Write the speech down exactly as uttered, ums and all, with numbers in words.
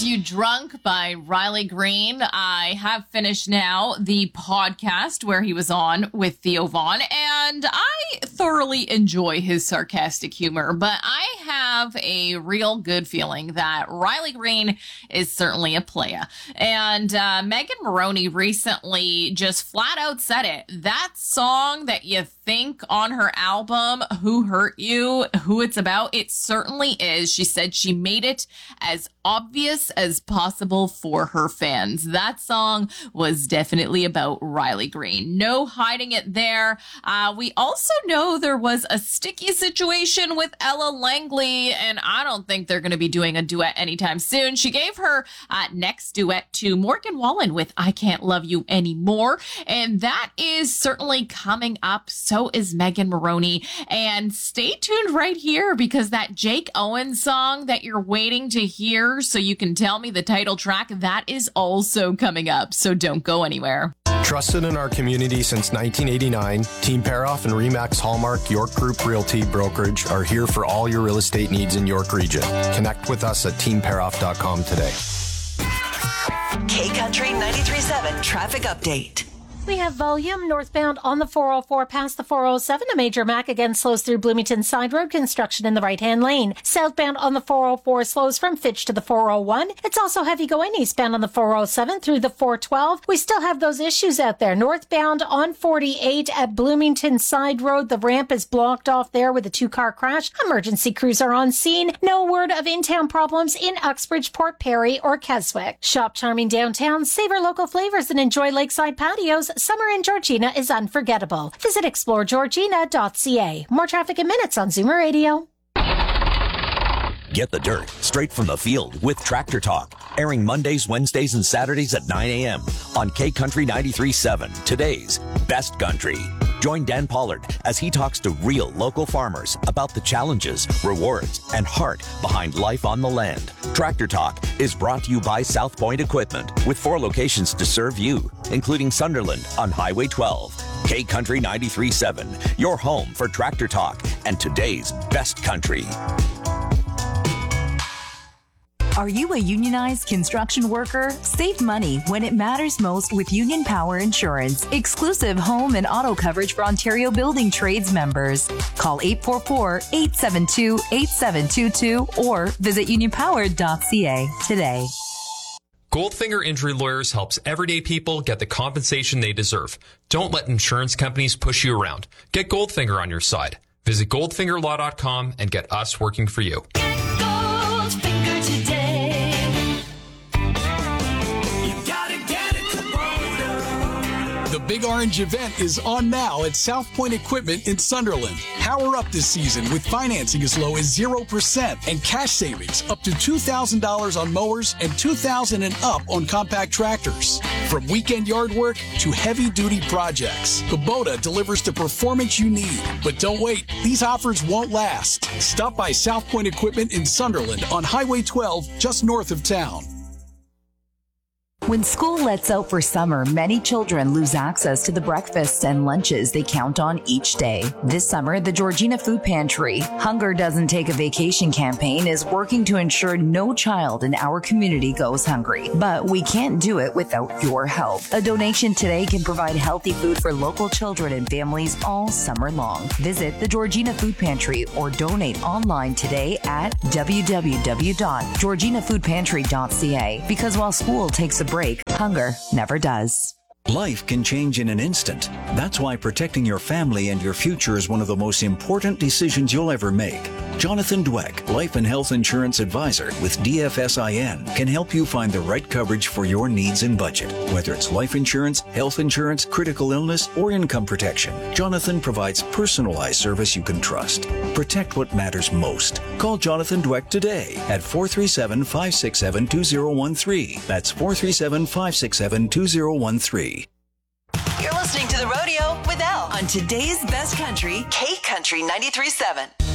Was You Drunk by Riley Green. I have finished now the podcast where he was on with Theo Vaughn, and I thoroughly enjoy his sarcastic humor, but I have a real good feeling that Riley Green is certainly a playa. And uh, Megan Moroney recently just flat out said it. That song that you think on her album, Who Hurt You, who it's about, it certainly is. She said she made it as obvious as possible for her fans. That song was definitely about Riley Green. No hiding it there. Uh, we also know there was a sticky situation with Ella Langley, and I don't think they're going to be doing a duet anytime soon. She gave her uh, next duet to Morgan Wallen with I Can't Love You Anymore, and that is certainly coming up. So is Megan Moroney. And stay tuned right here, because that Jake Owen song that you're waiting to hear so you can tell me the title track, that is also coming up. So don't go anywhere. Trusted in our community since nineteen eighty-nine, Team Paroff and Remax Hallmark York Group Realty Brokerage are here for all your real estate needs in York Region. Connect with us at team paroff dot com today. K Country ninety-three point seven traffic update. We have volume northbound on the four oh four past the four oh seven. A major Mack again slows through Bloomington Side Road, construction in the right-hand lane. Southbound on the four oh four slows from Fitch to the four oh one. It's also heavy going eastbound on the four oh seven through the four twelve. We still have those issues out there. Northbound on forty-eight at Bloomington Side Road, the ramp is blocked off there with a two-car crash. Emergency crews are on scene. No word of in-town problems in Uxbridge, Port Perry, or Keswick. Shop charming downtown, savor local flavors, and enjoy lakeside patios. Summer in Georgina is unforgettable. Visit explore georgina dot c a. More traffic in minutes on Zoomer Radio. Get the dirt straight from the field with Tractor Talk, airing Mondays, Wednesdays, and Saturdays at nine a.m. on K Country ninety-three point seven, today's best country. Join Dan Pollard as he talks to real local farmers about the challenges, rewards, and heart behind life on the land. Tractor Talk is brought to you by South Point Equipment, with four locations to serve you, including Sunderland on Highway twelve. K Country ninety-three point seven, your home for Tractor Talk and today's best country. Are you a unionized construction worker? Save money when it matters most with Union Power Insurance. Exclusive home and auto coverage for Ontario Building Trades members. Call eight four four, eight seven two, eight seven two two or visit union power dot c a today. Goldfinger Injury Lawyers helps everyday people get the compensation they deserve. Don't let insurance companies push you around. Get Goldfinger on your side. Visit goldfinger law dot com and get us working for you. The Big Orange event is on now at South Point Equipment in Sunderland. Power up this season with financing as low as zero percent and cash savings up to two thousand dollars on mowers and two thousand dollars and up on compact tractors. From weekend yard work to heavy-duty projects, Kubota delivers the performance you need. But don't wait. These offers won't last. Stop by South Point Equipment in Sunderland on Highway twelve, just north of town. When school lets out for summer, many children lose access to the breakfasts and lunches they count on each day. This summer, the Georgina Food Pantry, Hunger Doesn't Take a Vacation campaign is working to ensure no child in our community goes hungry. But we can't do it without your help. A donation today can provide healthy food for local children and families all summer long. Visit the Georgina Food Pantry or donate online today at w w w dot georgina food pantry dot c a. Because while school takes a break, hunger never does. Life can change in an instant. That's why protecting your family and your future is one of the most important decisions you'll ever make. Jonathan Dweck, Life and Health Insurance Advisor with D F S I N, can help you find the right coverage for your needs and budget. Whether it's life insurance, health insurance, critical illness, or income protection, Jonathan provides personalized service you can trust. Protect what matters most. Call Jonathan Dweck today at four three seven, five six seven, two zero one three. That's four three seven, five six seven, two zero one three. You're listening to The Rodeo with Al on today's best country, K Country ninety-three point seven.